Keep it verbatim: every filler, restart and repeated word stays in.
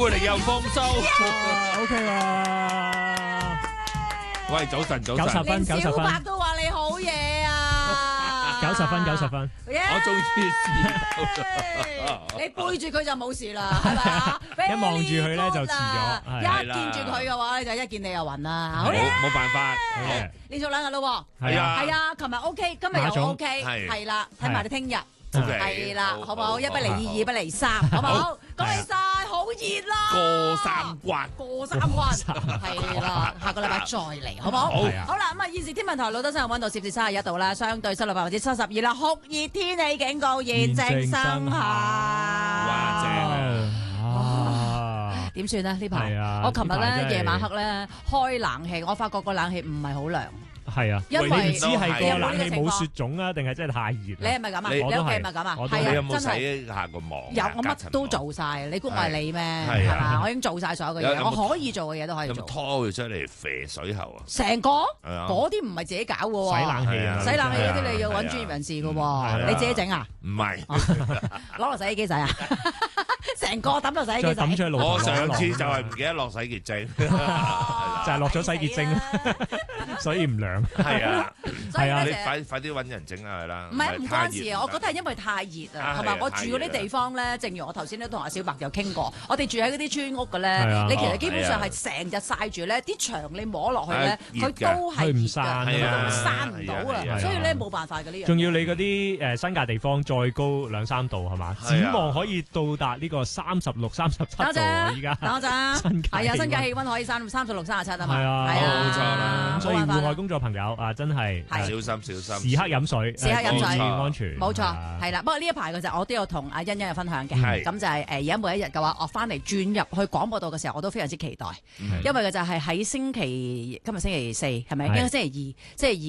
活力又放鬆。 O K 啦。 喂，早晨，早晨。 九十分，九十分。 小白都話你好嘢啊！ 九十分，九十分。 我終於試到。 你背住佢就冇事啦，係咪啊？ 一望住佢咧就遲咗， 一見住佢嘅話，你就一見你又暈啦。好冇冇辦法。 連續兩日咯喎。 係啊。 係啊，琴日 O K，今日又 O K，係啦，睇埋你聽日。係啦，好唔好？一不離二，二不離三，好唔好？恭喜晒，好熱啦！ 過三關， 過三關，係啦，下個禮拜再嚟，好唔好？好啦，咁啊，現時天文台錄得新嘅溫度攝氏三十一度啦，相對濕度百分之七十二啦，酷熱天氣警告現正生效。 哇，正啊！點算咧？呢排我琴日咧夜晚黑咧開冷氣，我發覺個冷氣唔係好涼。 係啊， 因為唔知係個冷氣冇雪種啊，定係真係太熱？ 你係咪咁啊？你屋企係咪咁啊？係啊， 你有冇洗下個網？ 有，我乜都做晒。你估我係你咩？係嘛？我已經做晒所有嘅嘢，我可以做嘅嘢都可以做。 有冇拖佢出嚟肥水喉啊？ 成個嗰啲唔係自己搞嘅喎。 洗冷氣啊！ 洗冷氣嗰啲你要揾專業人士嘅喎。你自己整啊？ 唔係， 攞落洗衣機洗啊！成個抌落洗衣機洗。 我上次就係唔記得落洗潔精， 就係落咗洗潔精，所以唔涼。 係啊， 係啊， 你快快啲揾人整下佢啦。 唔係唔關事啊，我覺得係因為太熱啊，係咪？我住嗰啲地方咧，正如我頭先都同阿小白有傾過，我哋住喺嗰啲村屋嘅咧，你其實基本上係成日曬住咧，啲牆你摸落去咧，佢都係唔散， 散唔到啊，所以咧冇辦法嘅呢樣。 仲要你嗰啲誒新界地方再高兩三度係嘛？展望可以到達呢個三十六、三十七度啊！依家等我陣，係啊，新界氣温可以三三十六、三十七啊嘛。 係啊， 冇錯啦。 所以戶外工作朋友啊，真係小心小心， 時刻飲水， 時刻飲水， 安全。 冇錯，係啦。不過呢一排嘅就我都有同阿欣欣有分享嘅，咁就係誒而家每一日嘅話，我翻嚟轉入去廣播道嘅時候，我都非常之期待，因為嘅就係喺星期今日星期四係咪？應該星期二，星期二